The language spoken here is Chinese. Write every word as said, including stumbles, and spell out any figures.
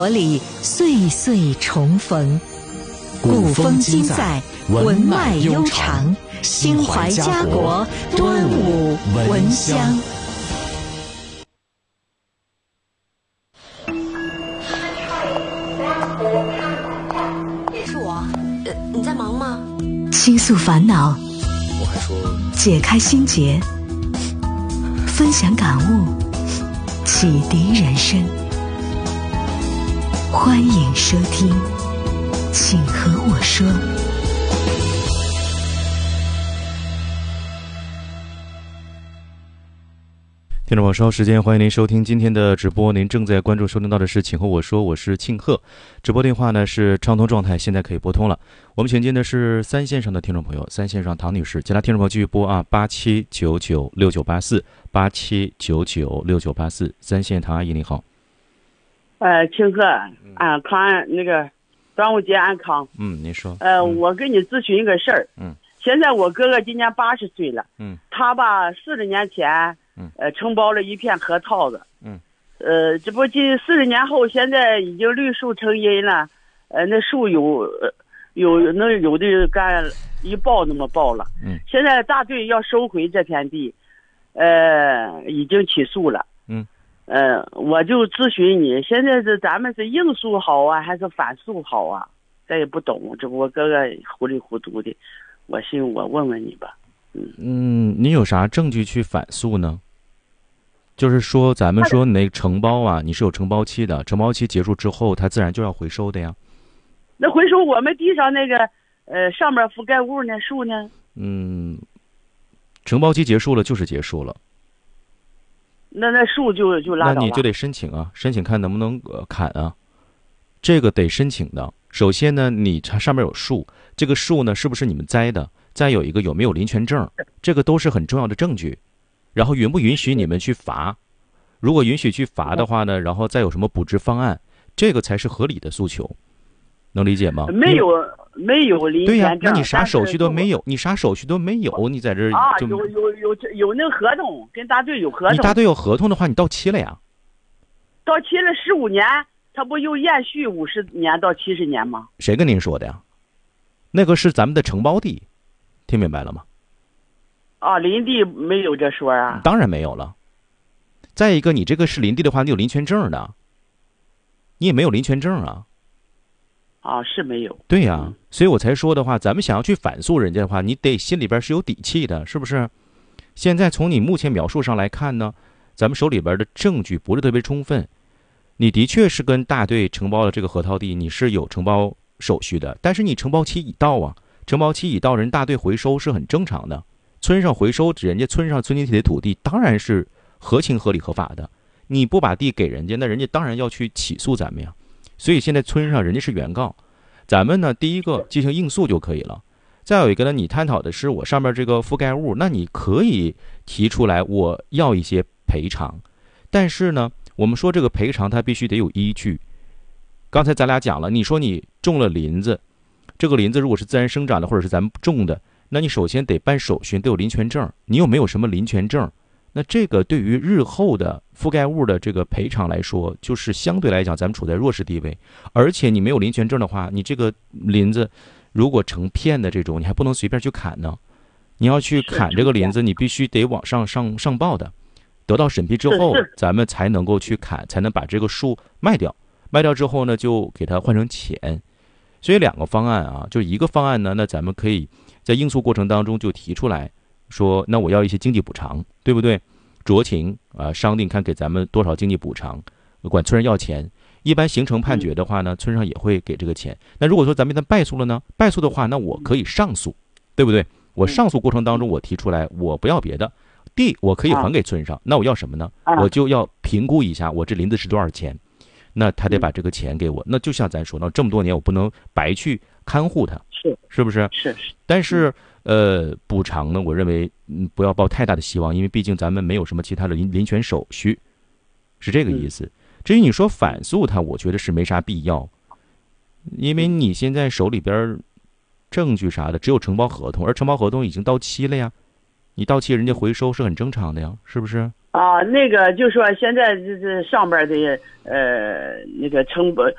活里岁岁重逢，古风今在，文脉悠长，心怀家国，端午闻香。 是我，呃，你在忙吗？ 倾诉烦恼， 我还说解开心结，分享感悟，启迪人生。欢迎收听，请和我说。 听众朋友，稍后时间欢迎您收听今天的直播。您正在关注收听到的是请和我说，我是庆贺。直播电话呢是畅通状态，现在可以拨通了。我们请进的是三线上的听众朋友，三线上唐女士，其他听众朋友继续拨啊，八七九九六九八四，八七九九六九八四。三线唐阿姨你好。 呃，庆贺，安康那个端午节安康。 嗯，您说。 呃， 嗯、 我跟你咨询一个事儿。 嗯。 现在我哥哥今年八十岁了。 嗯。 他吧，四十年前， 嗯，呃， 承包了一片核桃子。 嗯。 呃，这不近四十年后，现在已经绿树成荫了。呃，那树有，有能有的干一抱那么抱了。 嗯。 现在大队要收回这片地，呃，已经起诉了。 嗯。 呃，我就咨询你，现在是咱们是应诉好啊，还是反诉好啊？咱也不懂，这不我哥哥糊里糊涂的，我寻我问问你吧。嗯嗯，你有啥证据去反诉呢？就是说，咱们说你那承包啊，你是有承包期的，承包期结束之后，它自然就要回收的呀。 那回收我们地上那个呃上面覆盖物呢，树呢？ 嗯，承包期结束了就是结束了。 那那树就就拉倒了。 那你就得申请啊，申请看能不能呃砍啊，这个得申请的。首先呢，你它上面有树，这个树呢是不是你们栽的？再有一个有没有林权证，这个都是很重要的证据。然后允不允许你们去罚？如果允许去罚的话呢，然后再有什么补偿方案，这个才是合理的诉求，能理解吗？ 没有没有林权证。 对呀，那你啥手续都没有，你啥手续都没有，你在这儿啊， 就有有有有那合同，跟大队有合同。 你大队有合同的话，你到期了呀？ 到期了十五年，他不又延续五十年到七十年吗？ 谁跟您说的呀？那个是咱们的承包地，听明白了吗？ 啊，林地没有这说啊？ 当然没有了。再一个，你这个是林地的话，你有林权证的，你也没有林权证啊。 啊，是没有。 对呀、啊，所以我才说的话，咱们想要去反诉人家的话，你得心里边是有底气的，是不是？现在从你目前描述上来看呢，咱们手里边的证据不是特别充分。你的确是跟大队承包了这个核桃地，你是有承包手续的，但是你承包期已到啊，承包期已到，人大队回收是很正常的。村上回收人家村上村集体的土地，当然是合情合理合法的。你不把地给人家，那人家当然要去起诉咱们呀。所以现在村上人家是原告，咱们呢第一个进行应诉就可以了。再有一个呢，你探讨的是我上面这个覆盖物，那你可以提出来我要一些赔偿，但是呢，我们说这个赔偿它必须得有依据。刚才咱俩讲了，你说你种了林子，这个林子如果是自然生长的或者是咱们种的，那你首先得办手续，得有林权证。你有没有什么林权证？那这个对于日后的覆盖物的这个赔偿来说，就是相对来讲咱们处在弱势地位。而且你没有林权证的话，你这个林子如果成片的这种，你还不能随便去砍呢。你要去砍这个林子，你必须得往上上上报的，得到审批之后，咱们才能够去砍，才能把这个树卖掉。卖掉之后呢，就给它换成钱。所以两个方案啊，就一个方案呢，那咱们可以在应诉过程当中就提出来说，那我要一些经济补偿，对不对？酌情啊，商定看给咱们多少经济补偿，管村上要钱。一般形成判决的话呢，村上也会给这个钱。那如果说咱们一旦败诉了呢？败诉的话，那我可以上诉，对不对？我上诉过程当中我提出来，我不要别的，地我可以还给村上，那我要什么呢？我就要评估一下我这林子是多少钱。那他得把这个钱给我，那就像咱说，那这么多年我不能白去看护他， 是是不是？ 是是。 但是呃，补偿呢，我认为嗯不要抱太大的希望，因为毕竟咱们没有什么其他的林林权手续，是这个意思。至于你说反诉他，我觉得是没啥必要，因为你现在手里边证据啥的只有承包合同，而承包合同已经到期了呀， 你到期人家回收是很正常的呀，是不是？ 啊，那个就说现在这这上边的呃那个成本